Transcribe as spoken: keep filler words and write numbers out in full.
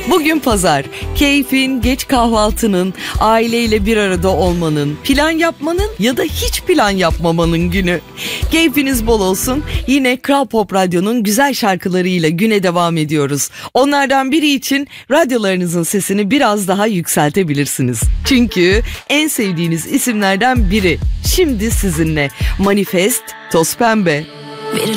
Bugün pazar, keyfin, geç kahvaltının, aileyle bir arada olmanın, plan yapmanın ya da hiç plan yapmamanın günü. Keyfiniz bol olsun. Yine Kral Pop Radyo'nun güzel şarkılarıyla güne devam ediyoruz. Onlardan biri için radyolarınızın sesini biraz daha yükseltebilirsiniz. Çünkü en sevdiğiniz isimlerden biri şimdi sizinle. Manifest, Toz Pembe. Verilen